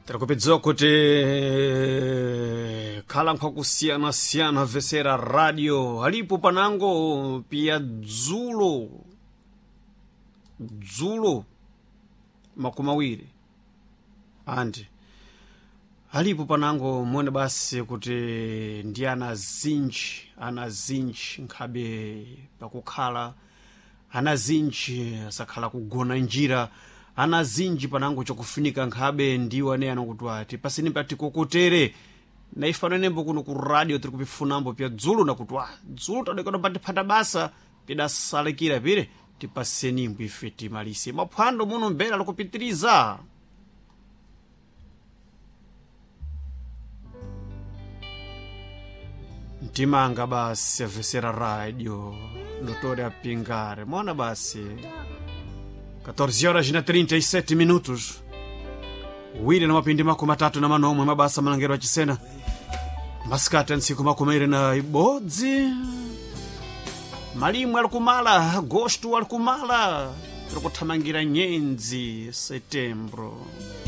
Trakupedzwa kuti khala nkhakusiyana-siyana vesera radio alipo panango pia dzulo makumawiri andi alipo panango mwene basi kuti ndi ana zinji nkhabe pakukhala ana zinji asakhala kugona njira ana zinji panango chokufunika nkhabe ndiwo ane anokutwati pasini pati kukutere na ifano nembo kuno ku radio tiri kupifunambo pia dzulo na kutwa dzulo tadekona patipata basa pidasalekira pire tipasenimbo ife timalisi maphwando muno mbera lokupitiriza ntimanga basi avesera radio Dotore Apingare mona basi 14:37 wile na mapindi makumi atatu na manomwe mabasa malangero achisena masikati ansiku makumi awiri na ibodzi malimu alikumala agosto alikumala tikuthamangira nyenzi setembro